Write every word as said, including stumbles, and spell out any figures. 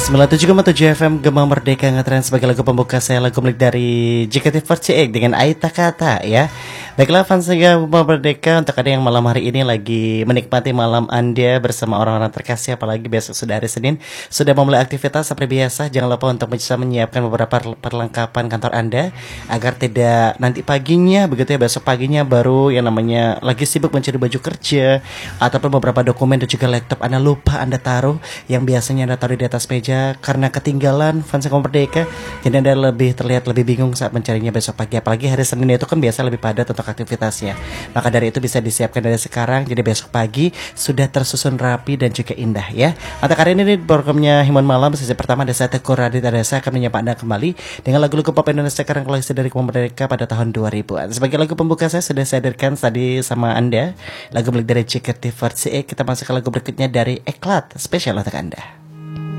sembilan puluh tujuh koma tujuh F M Gema Merdeka ngetren sebagai lagu pembuka saya, lagu milik dari J K T empat puluh delapan dengan Aita Kata ya. Baiklah fans Gema Merdeka, untuk ada yang malam hari ini lagi menikmati malam Anda bersama orang-orang terkasih, apalagi besok sudah hari Senin, sudah memulai aktivitas seperti biasa, jangan lupa untuk bisa menyiapkan beberapa perlengkapan kantor Anda agar tidak nanti paginya begitu ya, besok paginya baru yang namanya lagi sibuk mencari baju kerja ataupun beberapa dokumen dan juga laptop Anda lupa Anda taruh yang biasanya Anda taruh di atas meja karena ketinggalan fans Gema Merdeka, jadi Anda lebih terlihat lebih bingung saat mencarinya besok pagi, apalagi hari Senin itu kan biasa lebih padat untuk aktivitasnya. Maka dari itu bisa disiapkan dari sekarang, jadi besok pagi sudah tersusun rapi dan juga indah ya. Untuk hari ini programnya Himan Malam sesi pertama ada saya Teguh Raditya Desa akan menyapa Anda kembali dengan lagu-lagu pop Indonesia sekarang koleksi dari Gema Merdeka pada tahun dua ribuan. Sebagai lagu pembuka saya sudah saya hadirkan tadi sama Anda lagu milik dari J K T empat puluh delapan. Kita masuk ke lagu berikutnya dari Eklat, spesial untuk Anda.